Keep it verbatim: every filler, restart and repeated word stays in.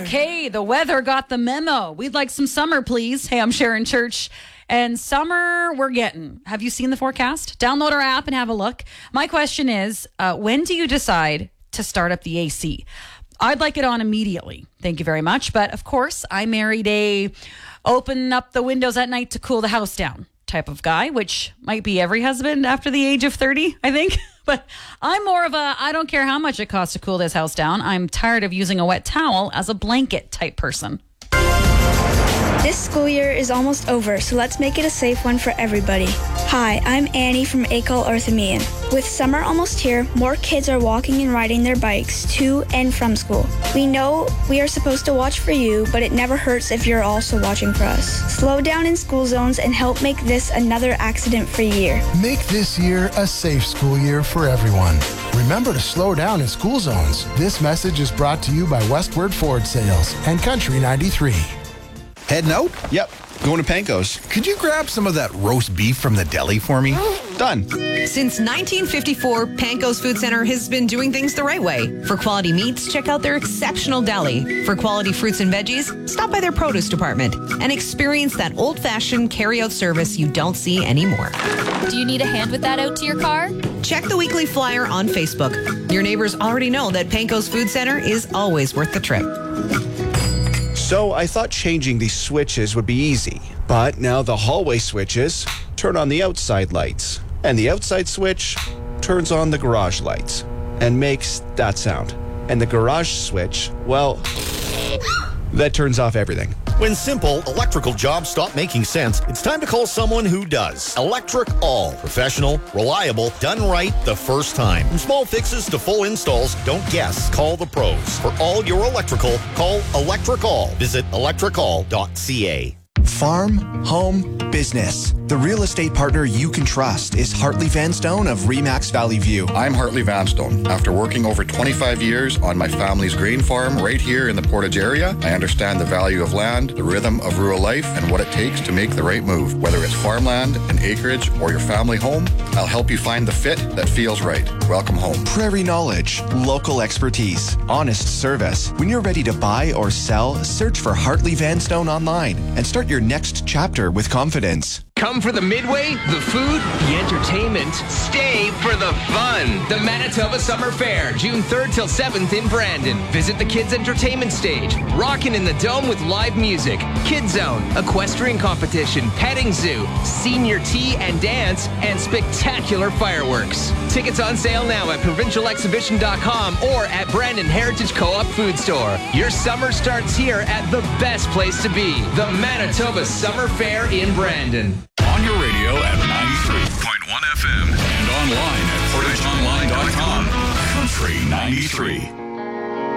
Okay, the weather got the memo. We'd like some summer, please. Hey, I'm Sharon Church. And summer, we're getting. Have you seen the forecast? Download our app and have a look. My question is, uh, when do you decide to start up the A C? I'd like it on immediately. Thank you very much. But of course, I married a open up the windows at night to cool the house down type of guy, which might be every husband after the age of thirty, I think. But I'm more of a, I don't care how much it costs to cool this house down. I'm tired of using a wet towel as a blanket type person. This school year is almost over, so let's make it a safe one for everybody. Hi, I'm Annie from Acol Orthamian. With summer almost here, more kids are walking and riding their bikes to and from school. We know we are supposed to watch for you, but it never hurts if you're also watching for us. Slow down in school zones and help make this another accident-free year. Make this year a safe school year for everyone. Remember to slow down in school zones. This message is brought to you by Westward Ford Sales and Country ninety-three. Heading out? Yep, going to Panko's. Could you grab some of that roast beef from the deli for me? Done. Since nineteen fifty-four, Panko's Food Center has been doing things the right way. For quality meats, check out their exceptional deli. For quality fruits and veggies, stop by their produce department and experience that old-fashioned carry-out service you don't see anymore. Do you need a hand with that out to your car? Check the weekly flyer on Facebook. Your neighbors already know that Panko's Food Center is always worth the trip. So I thought changing these switches would be easy, but now the hallway switches turn on the outside lights, and the outside switch turns on the garage lights and makes that sound. And the garage switch, well, that turns off everything. When simple electrical jobs stop making sense, it's time to call someone who does. Electric All. Professional, reliable, done right the first time. From small fixes to full installs, don't guess. Call the pros. For all your electrical, call Electric All. Visit electric all dot c a. Farm, home, business. The real estate partner you can trust is Hartley Vanstone of Remax Valley View. I'm Hartley Vanstone. After working over twenty-five years on my family's grain farm right here in the Portage area, I understand the value of land, the rhythm of rural life, and what it takes to make the right move. Whether it's farmland, an acreage, or your family home, I'll help you find the fit that feels right. Welcome home. Prairie knowledge, local expertise, honest service. When you're ready to buy or sell, search for Hartley Vanstone online and start your next chapter with confidence. Come for the Midway, the food, the entertainment. Stay for the fun. The Manitoba Summer Fair, June third till seventh in Brandon. Visit the Kids Entertainment Stage. Rockin' in the Dome with live music. Kids Zone, equestrian competition, petting zoo, senior tea and dance, and spectacular fireworks. Tickets on sale now at provincial exhibition dot com or at Brandon Heritage Co-op Food Store. Your summer starts here at the best place to be. The Manitoba Summer Fair in Brandon. On your radio at ninety-three point one F M and online at portage online dot com. Country ninety-three.